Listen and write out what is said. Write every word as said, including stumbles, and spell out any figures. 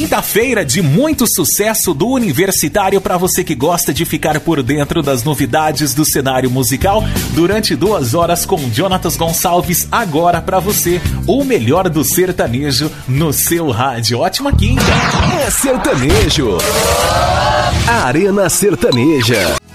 Quinta-feira de muito sucesso do Universitário para você que gosta de ficar por dentro das novidades do cenário musical durante duas horas com Jonatas Gonçalves, agora para você, o melhor do sertanejo no seu rádio. Ótima quinta! É sertanejo. Arena Sertaneja.